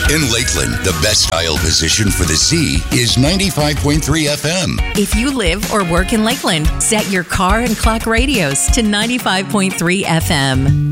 In Lakeland, the best style position for the Z is 95.3 FM. If you live or work in Lakeland, set your car and clock radios to 95.3 FM.